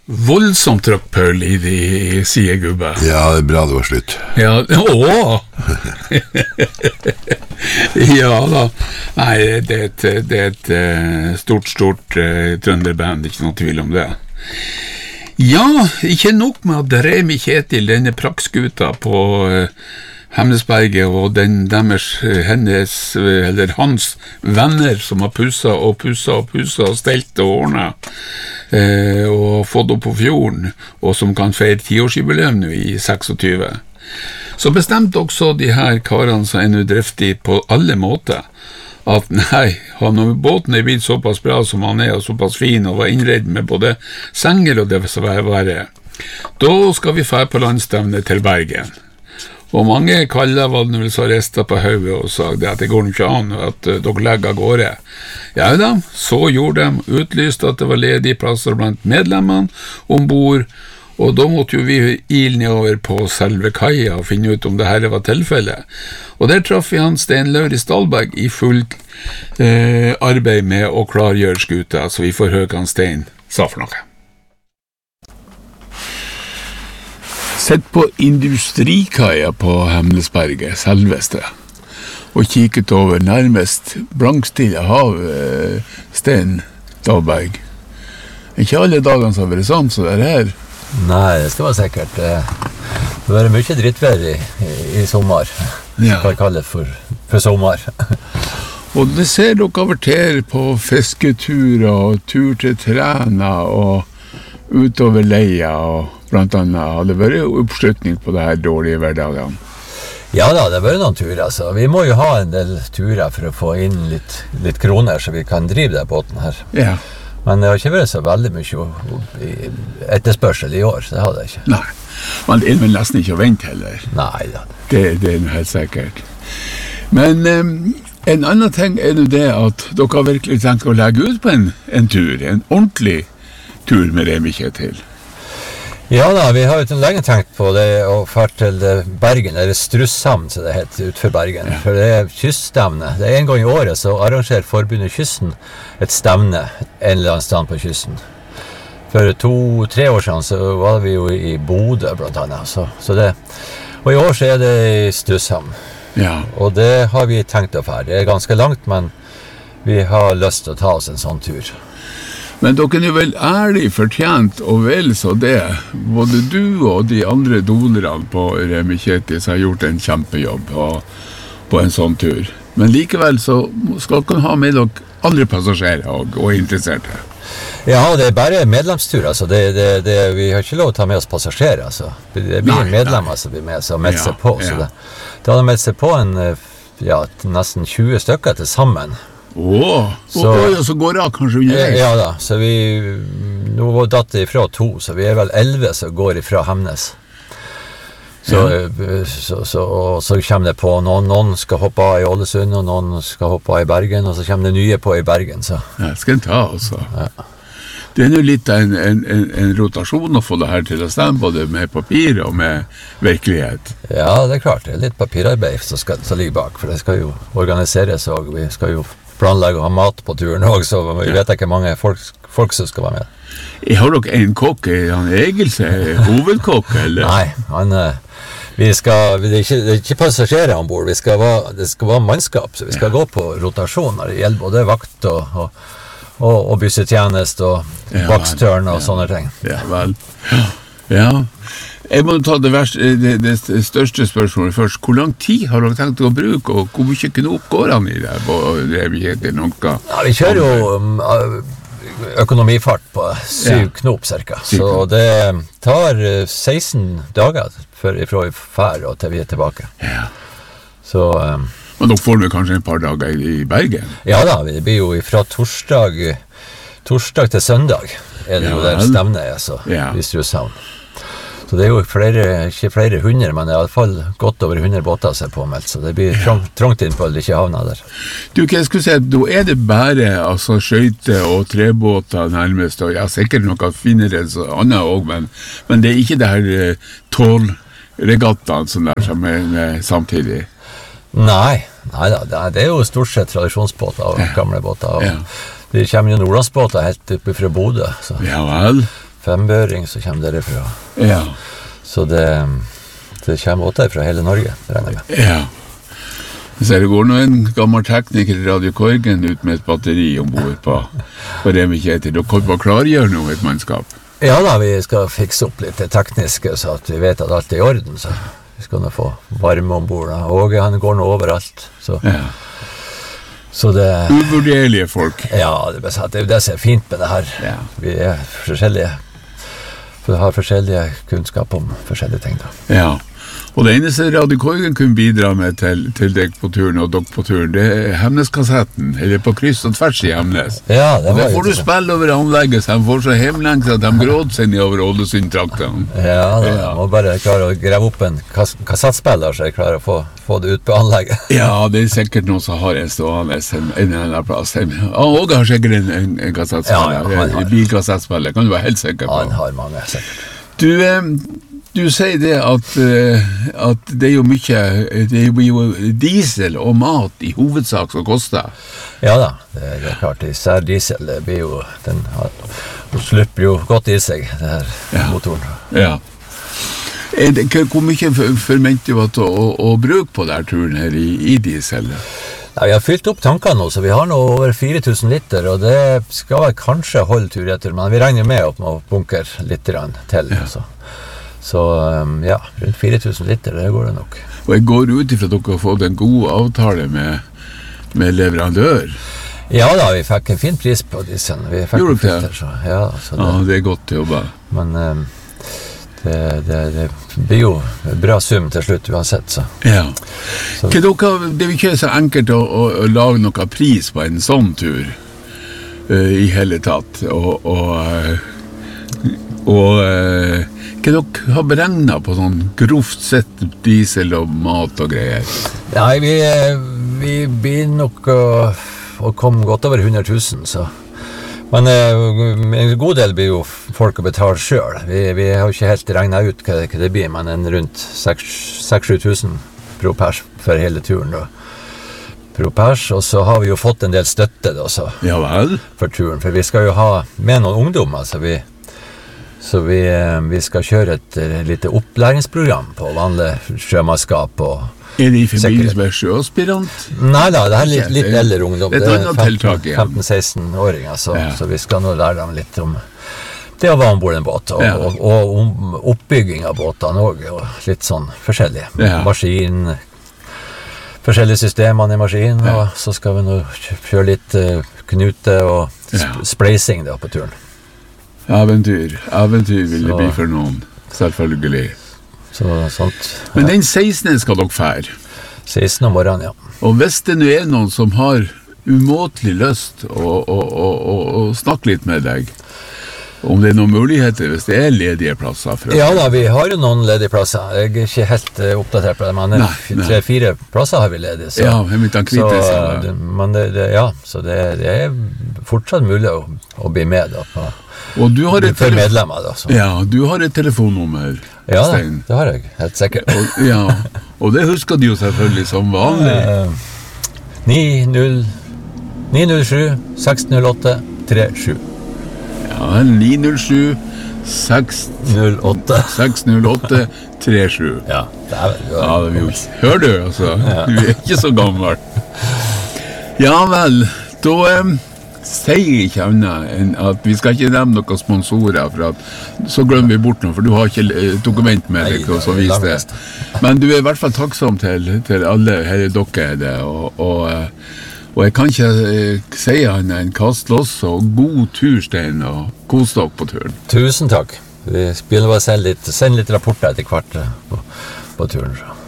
voldsomt trykkpøl I de sier gubbe. Ja, det bra det var slutt. Ja, ja da. Nei, det er et stort trønderband, ikke noe tvil om det. Ja, ikke nok med at Remi Kjetil, denne prakkskuta på Hemnesberget og hans venner som har pusset og stelt og ordnet og fått opp på fjorden og som kan feire 10-årsjubileum nå I 26. Så bestemte også de her karene som nå driftig på alle måter at nei, når båten blitt såpass bra som han og såpass fin og var innredd med både senger og det som være, da skal vi fære på landstevne til Bergen. Og mange kaller var det vel så restet på høyet og sa det at det går ikke an at dere legger av gårde. Ja da, så gjorde de utlyst at det var ledige plasser blant medlemmene ombord, og da måtte jo vi ile nedover på selve kaia og finne ut om det her var tilfellet. Og der traff vi han Sten Lauritz Dahlberg I fullt arbeid med å klargjøre skuta, så vi får høre hva Stein sa for noe. Sett på industrikaia på Hemnesberget, selveste, og kikket over nærmest blankstille hav, Sten Dahlberg. Ikke alle dagene som har vært sånn, så det her. Nei, det skal være sikkert. Det var mye drittvær I sommer. Ja. Skal jeg kalle det for sommer. Og det ser dere over til på fisketurer og tur til Træna og utover leia og blant annet hadde vært oppslutning på det her dårlige hverdagene. Ja da, det har vært noen turer. Altså. Vi må jo ha en del turer for å få inn litt kroner så vi kan drive den båten her. Ja. Men det har ikke vært så veldig mye etterspørsel I år, så det har det ikke. Nei, man er vel nesten ikke å vente heller. Nei da. Det er noe helt sikkert. Men en annen ting jo det at dere har virkelig tenkt å legge ut på en tur, en ordentlig tur med Remi Kjetil. Ja da, vi har jo lenge tenkt på det å fære til Bergen, eller Strusshamn, så det heter utenfor Bergen. Ja. For det kyststevne. Det en gang I året så arrangerer Forbundet Kysten et stevne en eller annen sted på kysten. For 2-3 år siden så var vi jo I Bodø blant annet. Så det, og I år så det I Strusshamn. Ja. Og det har vi tenkt å fære. Det ganske langt, men vi har lyst til å ta oss en sånn tur. Men dere jo vel ærlig fortjent og vel så det. Både du og de andre donerne på Remi Kjetil har gjort en kjempejobb på en sånn tur. Men likevel så skal dere ha med dere andre passasjerer og interesserte. Ja, det bare medlemstur. Altså. Vi har ikke lov å ta med oss passasjerer. Altså. Det blir medlemmer som blir med som melder seg på. Så det hadde meldt seg på nesten 20 stykker til sammen. Så går det kanskje underveis. Ja da, så nå var datt ifra 2, så vi vel 11 som går ifra Hemnes. Så kommer det på, noen skal hoppe av I Ålesund, og noen skal hoppe av I Bergen, og så kommer det nye på I Bergen. Så. Ja, skal en ta også. Ja. Det jo litt av en rotasjon å få det her til å stemme, både med papir og med virkelighet. Ja, det klart, det litt papirarbeid som ligger bak, for det skal jo organiseres, og vi skal jo planlegge å ha mat på turen også, så vi vet ikke mange folk som skal være med. Jeg har dere en kokk, han Egil, hovedkokk, eller? Nei, det er ikke passasjerer ombord, det skal være mannskap, så vi skal gå på rotasjon når det gjelder både vakt og byssetjenest og bakstørn og sånne ting. Ja, vel. Ja. Jeg må ta det største spørsmålet først. Hvor lang tid har dere tenkt å bruke, og hvor mye knop går han I det på Remi Kjetil noe? Ja, vi kjører jo økonomifart på 7 knop cirka, så det tar 16 dager fra vi fær og til vi tilbake. Ja. Så... Men dere får kanskje et par dager I Bergen? Ja da, det blir jo fra torsdag til søndag det jo der stevnet så I Strusshavn. Så det jo ikke flere hundre, men det I alle fall godt over 100 båter som påmeldt, så det blir trångt inn på ikke havna der. Du, hva jeg skulle si, da det bare altså, skøyte og trebåter nærmest, og sikkert noe finere enn så annet også, men det ikke det her tålregattaen som som samtidig? Nei da, det jo stort sett tradisjonsbåter og gamle båter. Og det kommer jo nordlandsbåter helt oppe fra Bodø. Så. Ja vel. Fembøring som kommer derifra. Ja. Så det kommer åter fra hele Norge, regner jeg med. Ja. Så det går nå en gammel tekniker i Radio Korgen ut med et batteri ombord på Remi Kjetil. Og kan bare klargjøre noe et mannskap? Ja da, vi skal fikse opp litt det tekniske, så at vi vet at alt er i orden, så vi skal nå få varme ombord. Åge, han går nå overalt, så... Ja. Så det... Uvurderlige folk. Ja, det er jo det som er fint med det her. Ja. Vi er forskjellige, for vi har forskjellige kunnskap om forskjellige ting da. Ja. Og det eneste Radio Korgen kunne bidra med til deg på turen og dere på turen, det er Hemnes-kassetten, eller på kryss og tvers i Hemnes. Ja, det var og får du spille over anlegget, så de får så hemlengs at de gråter seg nedover Ålesund-traktene. Ja, da må bare klare å greve opp en kassettspiller, så jeg klarer å få det ut på anlegget. Ja, det er sikkert noen som har en stående en eller annen plass. Åge har sikkert en kassettspiller, en bilkassettspiller, kan du være helt sikker på. Ja, han har mange, sikkert. Du sier det at det er jo mye, det er jo diesel og mat i hovedsak som koster. Ja da, det er klart, især diesel, det blir jo, den slipper jo godt i seg, det her motoren. Ja. Hvor mye forventer du å bruke på denne turen her i diesel? Ja, vi har fylt opp tankene nå, så vi har nå over 4000 liter, og det skal vel kanskje holde tur etter, men vi regner med å bunkre litt til. Altså. Så ja, rundt 4000 liter, det går det nok. Og jeg går ut ifra at dere har fått en god avtale med leverandør. Ja da, vi fikk en fin pris på diesel. Gjorde dere det? Så, ja, det er godt jobba. Men det blir jo bra sum til slutt uansett. Så. Ja. Så. Det er jo ikke så enkelt å lage noe pris på en sånn tur i hele tatt. Og hva dere har beregnet på sånn grovt sett diesel og mat og greier? Nei, vi blir nok å komme godt over 100 000, så. Men en god del blir jo folk å betale selv. Vi har jo ikke helt regnet ut hva det blir, men en rundt 6-7 000 pro pers for hele turen da. Pro pers, og så har vi jo fått en del støtte da, så, ja vel? For turen, for vi skal jo ha med noen ungdommer, så vi skal kjøre et lite opplæringsprogram på vanlig sjømannskap og er det i forbindelse med sjøaspirant? Nei da, det er litt eldre ungdom. Det er 15-16-åringer, så vi skal nå lære dem litt om det å være ombord en båt, og om oppbygging av båtene også, og litt sånn forskjellig. Maskin, forskjellige systemer i maskinen, og så skal vi nå kjøre litt knute og spleising da på turen. Eventyr vil det bli for noen, selvfølgelig. Sånt. Men den 16. skal dere fære? 16 om morgenen, ja. Og hvis det nå er noen som har umåtelig lyst å snakke litt med deg, om det er noen muligheter hvis det er ledige plasser? Ja da, vi har jo noen ledige plasser. Jeg er ikke helt oppdatert på det, men 3-4 plasser har vi ledige. Så, ja, jeg mitt ankvitt. Men så det er fortsatt mulig å bli med da, og du har for medlemmer da. Så. Ja, du har et telefonnummer, ja, Stein. Det har jeg, helt sikkert. Og det husker du jo selvfølgelig som vanlig. 907-608-37. Ja, 907-608-37. Ja, det er vel. Hør du, altså. Du er ikke så gammel. Ja vel, da sier jeg ikke annet enn at vi skal ikke nevne noen sponsorer, for at, så glemmer vi bort noe, for du har ikke dokument med deg som viser det. Men du er i hvert fall taksom til alle her dere er det, og jeg kan ikke si annet enn kast loss og god tur, Stein, og kos dere på turen. Tusen takk. Vi begynner bare å sende litt rapporter etter hvert på turen.